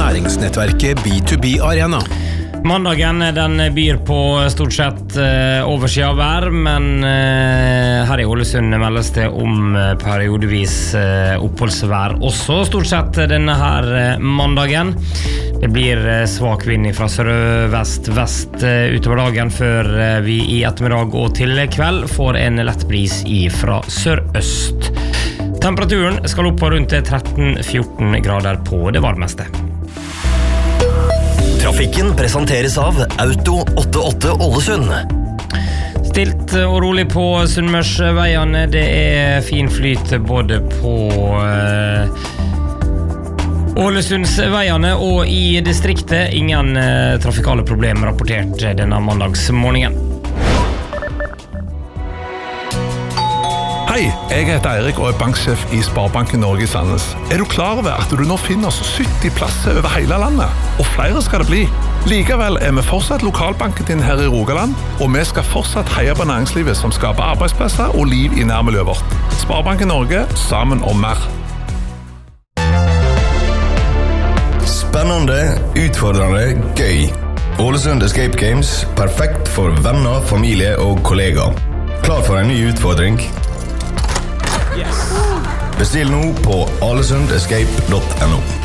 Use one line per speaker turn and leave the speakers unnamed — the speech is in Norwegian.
næringsnettverket B2B Arena.
Mandagen den byr på stort sett oversida av vær, men her i Ålesund meldes det om periodevis oppholdsvær også stort sett denne her mandagen. Det blir svak vind fra sørvest-vest utover dagen før vi i ettermiddag og til kveld får en lett bris fra sørøst. Temperaturen skal opp på rundt 13-14 grader på det varmeste.
Trafikken presenteres av Auto 88 Ålesund.
Stilt og rolig på Sunnmørsveiene. Det fin flyt både på Ålesundsveiene og i distriktet. Ingen trafikale problemer rapportert denne mandagsmorgenen.
Hei, jeg heter Eirik og banksjef i Sparebanken Norge i Sandnes. Du klar over at du nå finner oss 70 plasser over hele landet? Og flere skal det bli. Likevel vi fortsatt lokalbanken din her i Rogaland, og vi skal fortsatt heie på næringslivet som skaper arbeidsplasser og liv i nærmiljøet vårt. Sparebanken Norge, sammen om mer.
Spennende, utfordrende, gøy. Ålesund Escape Games, perfekt for venner, familie og kollegaer. Klar for en ny utfordring? Bestill nå på alesundescape.no.